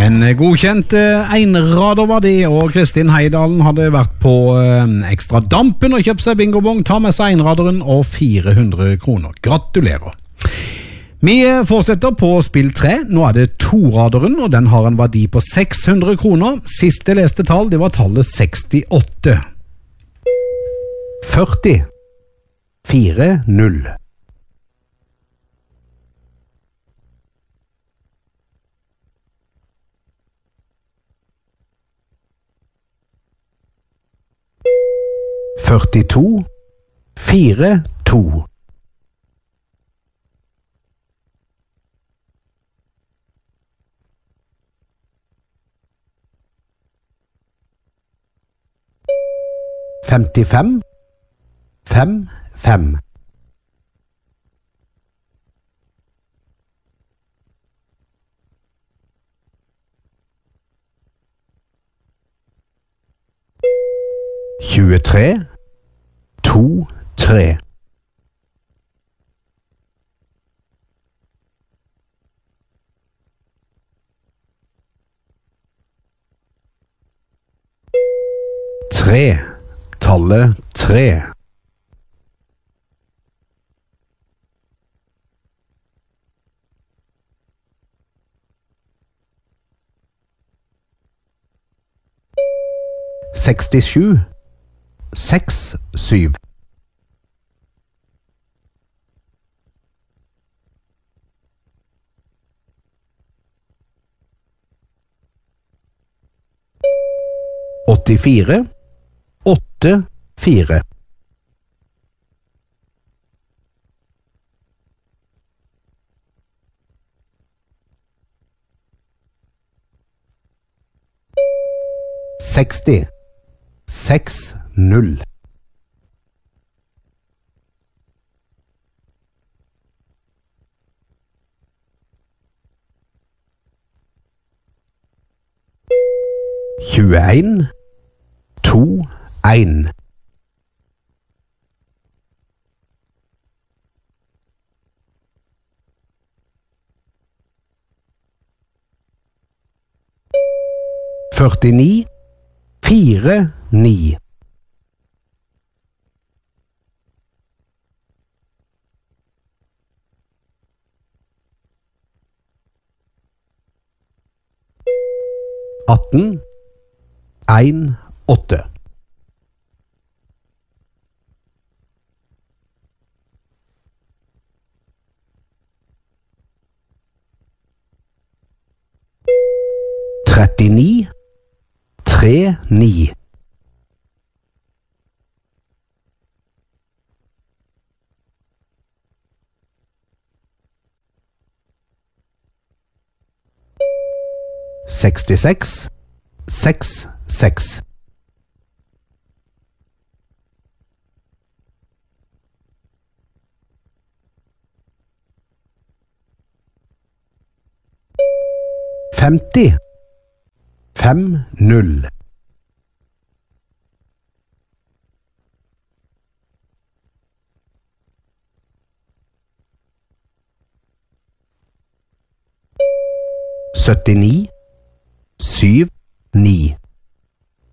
En godkjent einrader var det, og Kristin Heidalen hadde vært på ekstra dampen og kjøpt seg bingobong, ta med seg einraderen og 400 kroner. Gratulerer! Vi fortsetter på spill 3. Nå er det toraderen, og den har en verdi på 600 kroner. Siste leste tall, det var tallet 68. 40 40 42 42 55 55 23 2 3 3 tallet 3 67 6 7 84 8 4 60 6 0 21 2 1 49 4 9 18 1 8 39 3 9 66 6 6 50 5 0 79 7 9